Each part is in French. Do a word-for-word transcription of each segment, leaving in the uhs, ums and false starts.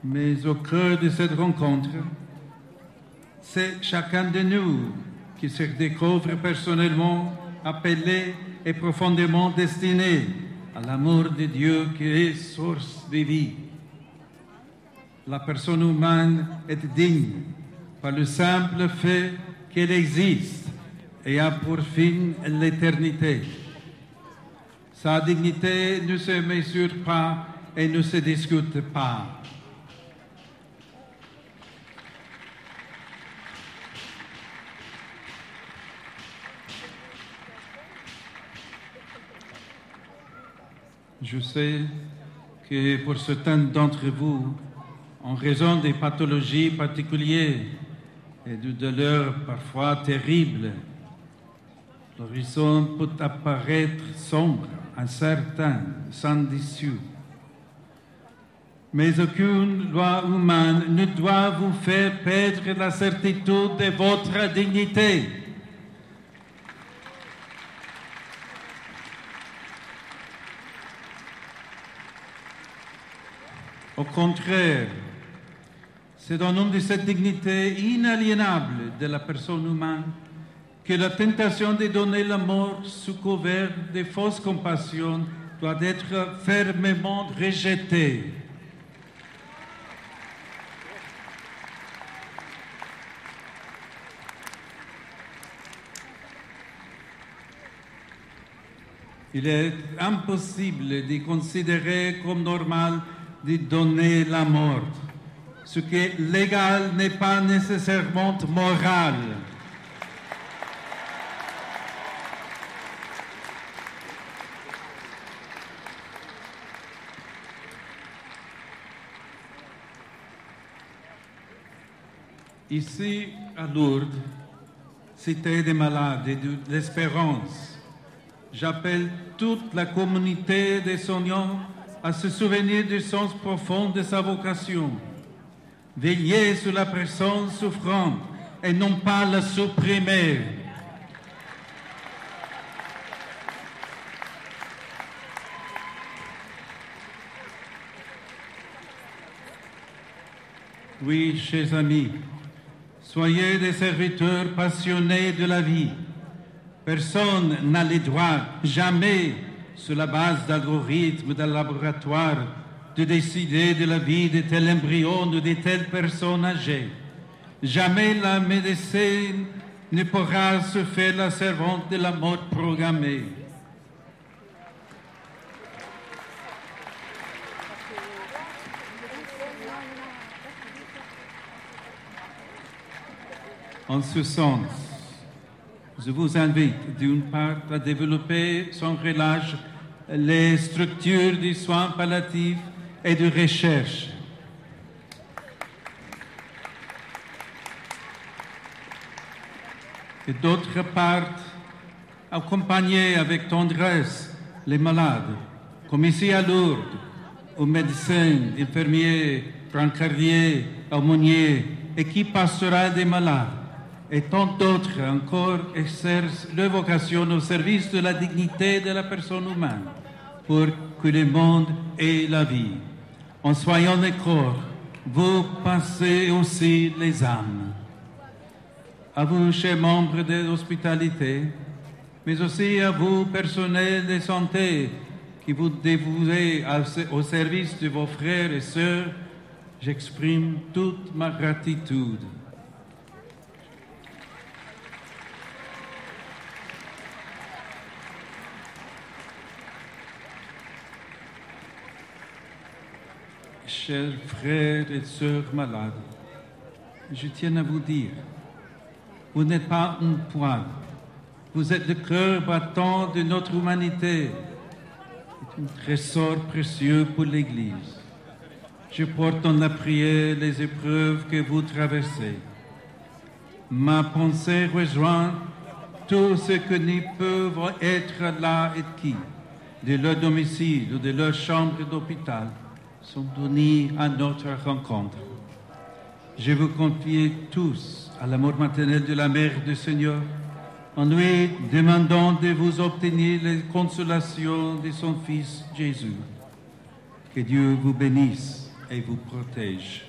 Mais au cœur de cette rencontre, c'est chacun de nous qui se découvre personnellement appelé et profondément destiné à l'amour de Dieu qui est source de vie. La personne humaine est digne par le simple fait qu'elle existe et a pour fin l'éternité. Sa dignité ne se mesure pas et ne se discute pas. Je sais que pour certains d'entre vous, en raison des pathologies particulières et de douleurs parfois terribles, l'horizon peut apparaître sombre, incertain, sans issue. Mais aucune loi humaine ne doit vous faire perdre la certitude de votre dignité. Au contraire, c'est dans le nom de cette dignité inaliénable de la personne humaine que la tentation de donner la mort sous couvert de fausses compassions doit être fermement rejetée. Il est impossible de considérer comme normal de donner la mort. Ce qui est légal n'est pas nécessairement moral. Ici, à Lourdes, cité des malades et de l'espérance, j'appelle toute la communauté des soignants à se souvenir du sens profond de sa vocation. Veiller sur la personne souffrante et non pas la supprimer. Oui, chers amis, soyez des serviteurs passionnés de la vie. Personne n'a le droit, jamais, sur la base d'algorithmes de laboratoire, de décider de la vie de tel embryon ou de telle personne âgée. Jamais la médecine ne pourra se faire la servante de la mort programmée. En ce sens, je vous invite d'une part à développer sans relâche les structures du soin palliatif et de recherche. Et d'autre part, accompagner avec tendresse les malades, comme ici à Lourdes, aux médecins, infirmiers, brancardiers, aumôniers, équipe pastorale des malades, et tant d'autres encore exercent leur vocation au service de la dignité de la personne humaine pour que le monde ait la vie. En soignant les corps, vous pensez aussi les âmes. À vous, chers membres de l'hospitalité, mais aussi à vous, personnel de santé, qui vous dévouez au service de vos frères et sœurs, j'exprime toute ma gratitude. Chers frères et sœurs malades, je tiens à vous dire, vous n'êtes pas un poids, vous êtes le cœur battant de notre humanité. C'est un trésor précieux pour l'Église. Je porte dans la prière les épreuves que vous traversez. Ma pensée rejoint tous ceux qui ne peuvent être là et qui, de leur domicile ou de leur chambre d'hôpital, sont unis à notre rencontre. Je vous confie tous à l'amour maternel de la Mère du Seigneur, en lui demandant de vous obtenir les consolations de son Fils Jésus. Que Dieu vous bénisse et vous protège.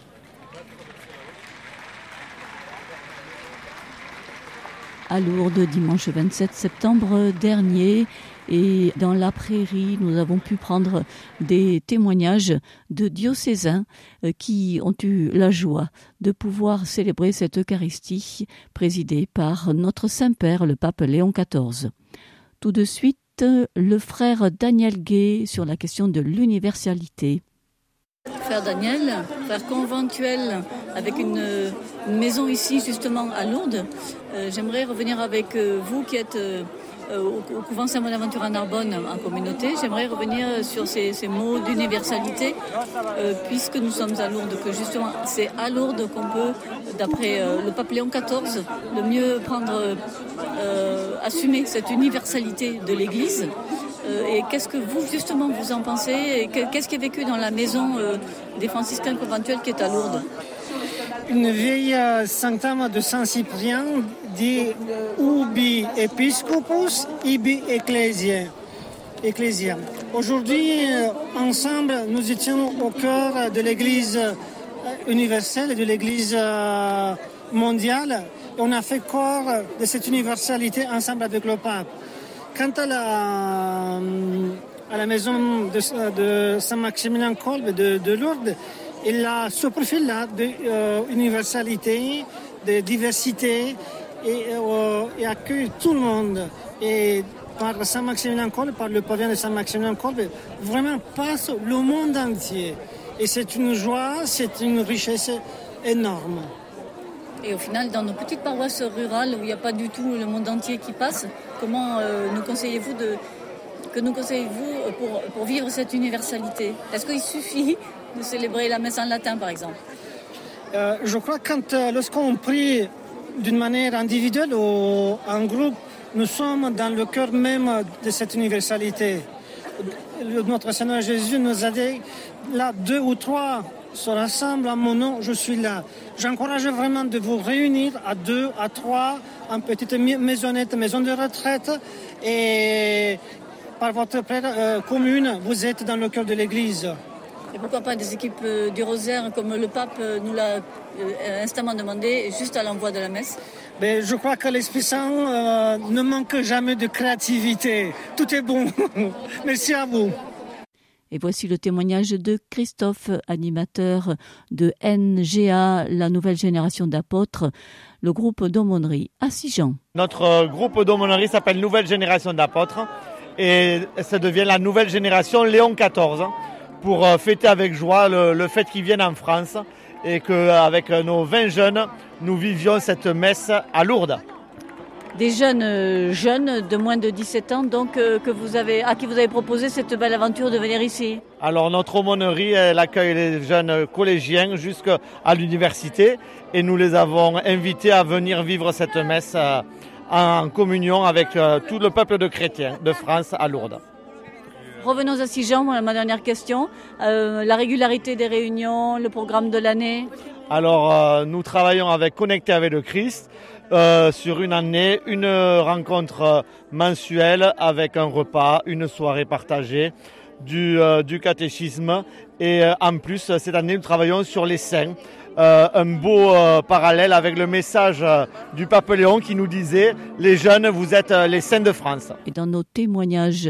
À Lourdes, dimanche vingt-sept septembre dernier, et dans la prairie, nous avons pu prendre des témoignages de diocésains qui ont eu la joie de pouvoir célébrer cette Eucharistie présidée par notre Saint-Père, le pape Léon quatorze. Tout de suite, le frère Daniel Gay sur la question de l'universalité. Frère Daniel, frère conventuel avec une, une maison ici justement à Lourdes, euh, j'aimerais revenir avec euh, vous qui êtes euh, au, au couvent Saint-Bonaventure à Narbonne en communauté. J'aimerais revenir sur ces, ces mots d'universalité euh, puisque nous sommes à Lourdes, que justement c'est à Lourdes qu'on peut, d'après euh, le pape Léon quatorze, le mieux prendre, euh, assumer cette universalité de l'Église. Et qu'est-ce que vous, justement, vous en pensez? Qu'est-ce qui est vécu dans la maison des franciscains conventuels qui est à Lourdes? Une vieille sanctame de Saint-Cyprien dit « Ubi episcopus, ibi ecclesia ». Ecclesia. Aujourd'hui, ensemble, nous étions au cœur de l'Église universelle et de l'Église mondiale. Et on a fait corps de cette universalité ensemble avec le pape. Quant à la, à la maison de, de Saint-Maximilien Kolbe de, de Lourdes, il a ce profil-là d'universalité, de, de diversité et, euh, et accueille tout le monde. Et par Saint-Maximilien Kolbe, par le pavillon de Saint-Maximilien Kolbe, vraiment passe le monde entier. Et c'est une joie, c'est une richesse énorme. Et au final, dans nos petites paroisses rurales où il n'y a pas du tout le monde entier qui passe, comment euh, nous conseillez-vous de, que nous conseillez-vous pour, pour vivre cette universalité? Est-ce qu'il suffit de célébrer la messe en latin, par exemple? euh, Je crois que quand, euh, lorsqu'on prie d'une manière individuelle ou en groupe, nous sommes dans le cœur même de cette universalité. Notre Seigneur Jésus nous a dit, là, deux ou trois se rassemblent en mon nom, je suis là. J'encourage vraiment de vous réunir à deux, à trois, en petite maisonnette, maison de retraite, et par votre euh, commune, vous êtes dans le cœur de l'Église. Et pourquoi pas des équipes euh, du rosaire, comme le pape euh, nous l'a euh, instamment demandé, juste à l'envoi de la messe? Mais je crois que l'Esprit Saint euh, ne manque jamais de créativité. Tout est bon. Merci à vous. Et voici le témoignage de Christophe, animateur de N G A, la nouvelle génération d'apôtres, le groupe d'aumônerie à Sigean. Notre groupe d'aumônerie s'appelle Nouvelle Génération d'apôtres et ça devient la nouvelle génération Léon quatorze pour fêter avec joie le, le fait qu'ils viennent en France et qu'avec nos vingt jeunes, nous vivions cette messe à Lourdes. Des jeunes euh, jeunes de moins de dix-sept ans, donc euh, que vous avez, à qui vous avez proposé cette belle aventure de venir ici. Alors notre aumônerie, elle accueille les jeunes collégiens jusqu'à l'université et nous les avons invités à venir vivre cette messe euh, en communion avec euh, tout le peuple de chrétiens de France à Lourdes. Revenons à Sigean, ma dernière question. Euh, la régularité des réunions, le programme de l'année. Alors euh, nous travaillons avec Connecté avec le Christ. Euh, sur une année, une rencontre mensuelle avec un repas, une soirée partagée, du, euh, du catéchisme et euh, en plus cette année nous travaillons sur les saints, euh, un beau euh, parallèle avec le message euh, du pape Léon qui nous disait « Les jeunes, vous êtes euh, les saints de France ». Et dans nos témoignages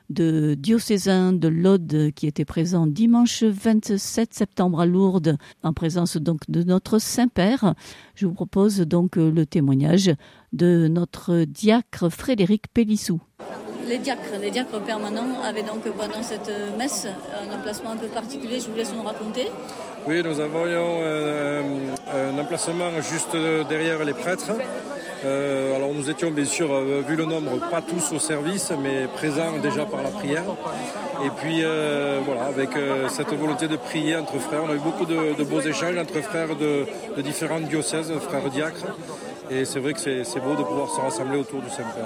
de diocésains de l'Aude qui étaient présents dimanche vingt-sept septembre à Lourdes, en présence donc de notre Saint-Père. Je vous propose donc le témoignage de notre diacre Frédéric Pélissou. Les diacres, les diacres permanents avaient donc pendant cette messe un emplacement un peu particulier, je vous laisse nous raconter. Oui, nous avions euh, un emplacement juste derrière les prêtres. Euh, alors nous étions bien sûr, euh, vu le nombre, pas tous au service, mais présents déjà par la prière. Et puis euh, voilà, avec euh, cette volonté de prier entre frères, on a eu beaucoup de, de beaux échanges entre frères de, de différents diocèses, frères diacres. Et c'est vrai que c'est, c'est beau de pouvoir se rassembler autour du Saint-Père.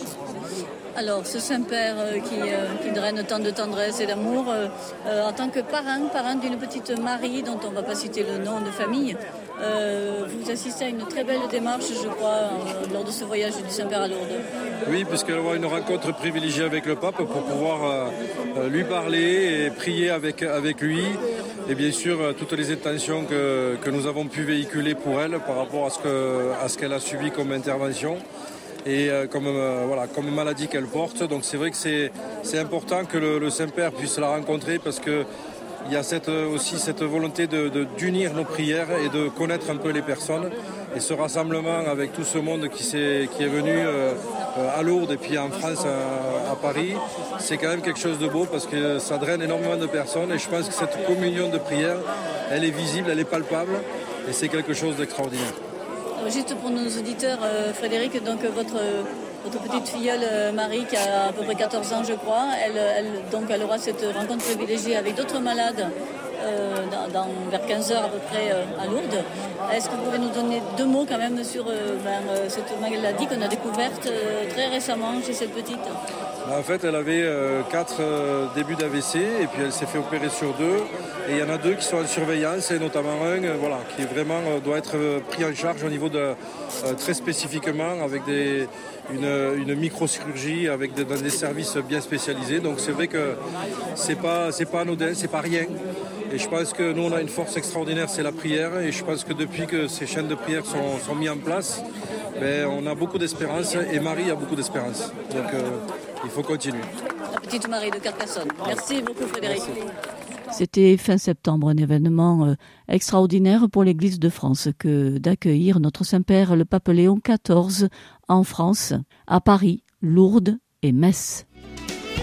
Alors, ce Saint-Père euh, qui, euh, qui draine tant de tendresse et d'amour, euh, euh, en tant que parrain, parrain d'une petite Marie, dont on ne va pas citer le nom de famille, euh, vous assistez à une très belle démarche, je crois, euh, lors de ce voyage du Saint-Père à Lourdes. Oui, puisqu'elle va avoir une rencontre privilégiée avec le pape pour pouvoir euh, lui parler et prier avec, avec lui, et bien sûr toutes les intentions que, que nous avons pu véhiculer pour elle par rapport à ce, que, à ce qu'elle a subi comme intervention et comme, euh, voilà, comme maladie qu'elle porte. Donc c'est vrai que c'est, c'est important que le, le Saint-Père puisse la rencontrer parce que il y a cette, aussi cette volonté de, de, d'unir nos prières et de connaître un peu les personnes. Et ce rassemblement avec tout ce monde qui, s'est, qui est venu euh, à Lourdes et puis en France, à, à Paris, c'est quand même quelque chose de beau parce que ça draine énormément de personnes. Et je pense que cette communion de prières, elle est visible, elle est palpable et c'est quelque chose d'extraordinaire. Juste pour nos auditeurs, euh, Frédéric, donc votre... Votre petite filleule euh, Marie, qui a à peu près quatorze ans, je crois, elle, elle, donc elle aura cette rencontre privilégiée avec d'autres malades euh, dans, dans, vers quinze heures à peu près euh, à Lourdes. Est-ce que vous pouvez nous donner deux mots quand même sur euh, ben, cette maladie qu'on a découverte euh, très récemment chez cette petite ? En fait, elle avait euh, quatre euh, débuts d'A V C et puis elle s'est fait opérer sur deux. Et il y en a deux qui sont en surveillance, et notamment un euh, voilà, qui vraiment euh, doit être euh, pris en charge au niveau de, euh, très spécifiquement avec des, une, une microchirurgie, avec des, dans des services bien spécialisés. Donc c'est vrai que c'est pas, c'est pas anodin, c'est pas rien. Et je pense que nous, on a une force extraordinaire, c'est la prière. Et je pense que depuis que ces chaînes de prière sont, sont mis en place, ben, on a beaucoup d'espérance et Marie a beaucoup d'espérance. Donc euh, il faut continuer. La petite Marie de Carcassonne. Merci beaucoup Frédéric. Merci. C'était fin septembre, un événement euh, extraordinaire pour l'Église de France que d'accueillir notre Saint-Père, le pape Léon quatorze, en France, à Paris, Lourdes et Metz.